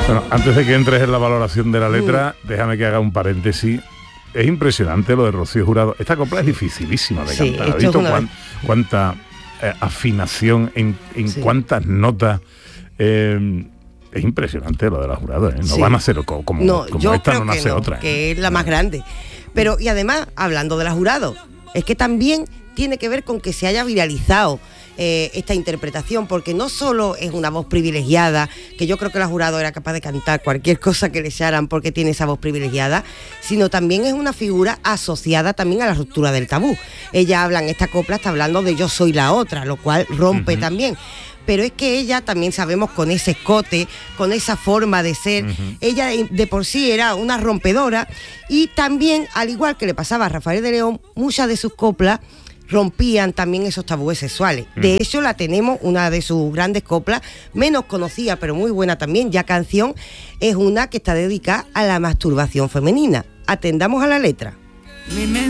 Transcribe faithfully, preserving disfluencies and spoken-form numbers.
Bueno, antes de que entres en la valoración de la letra, mm. déjame que haga un paréntesis. Es impresionante lo de Rocío Jurado. Esta copla es dificilísima de sí, cantar. ¿Has visto cuán, cuánta eh, afinación, en, en sí. cuántas notas? Eh, es impresionante lo de la Jurado, ¿eh? No sí. van a ser como, como, no, como yo esta, creo no nace que no, otra. Que es la más grande. Pero, y además, hablando de la Jurado, es que también tiene que ver con que se haya viralizado eh, esta interpretación, porque no solo es una voz privilegiada, que yo creo que la Jurado era capaz de cantar cualquier cosa que le echaran porque tiene esa voz privilegiada, sino también es una figura asociada también a la ruptura del tabú. Ella habla en esta copla, está hablando de yo soy la otra, lo cual rompe uh-huh. también. Pero es que ella también sabemos con ese escote, con esa forma de ser, uh-huh. ella de, de por sí era una rompedora y también, al igual que le pasaba a Rafael de León, muchas de sus coplas rompían también esos tabúes sexuales. Uh-huh. De hecho, la tenemos, una de sus grandes coplas, menos conocida, pero muy buena también, ya canción, es una que está dedicada a la masturbación femenina. Atendamos a la letra.